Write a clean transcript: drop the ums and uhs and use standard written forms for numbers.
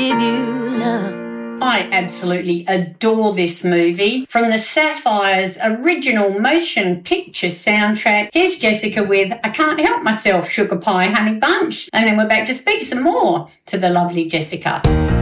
give you love. I absolutely adore this movie. From the Sapphires original motion picture soundtrack, here's Jessica with I Can't Help Myself, Sugar Pie Honey Bunch. And then we're back to speak some more to the lovely Jessica.